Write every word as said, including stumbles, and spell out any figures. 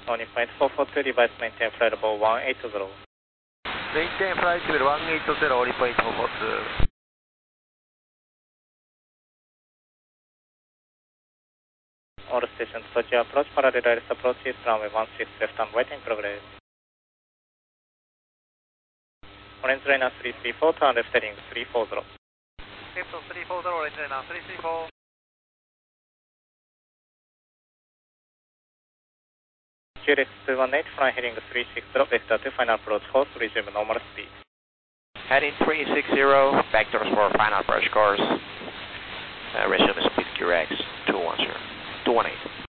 Sony Flight four four two, device maintain flight level one eight zero. Maintain flight level one eight zero, report four four two. All stations, Tokyo approach, parallel rails approach, east runway one six left and waiting progress. Orange liner three three four, turn left heading three four zero. Left three four zero, orange liner three three four. Q L X two one eight, flying heading three six zero, vector to final approach course, resume normal speed. Heading three six zero, vectors for final approach course. Uh, resume speed Q X two one zero, two one eight.